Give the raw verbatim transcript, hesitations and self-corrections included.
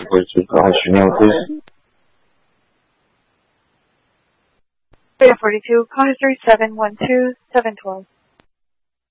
forty-two, go ahead, your name, please. Data forty-two, call history seven one two seven one two.